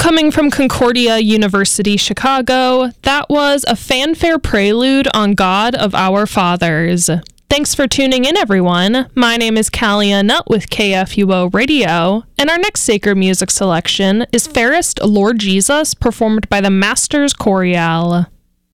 Coming from Concordia University, Chicago, that was a fanfare prelude on God of Our Fathers. Thanks for tuning in, everyone. My name is Callia Nutt with KFUO Radio, and our next sacred music selection is Fairest Lord Jesus, performed by the Masters Choriale.